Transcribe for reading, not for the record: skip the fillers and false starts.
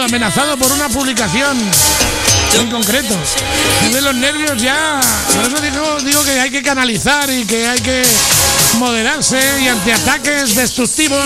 amenazado por una publicación en concreto. De los nervios ya. Por eso digo que hay que canalizar y que hay que moderarse y ante ataques destructivos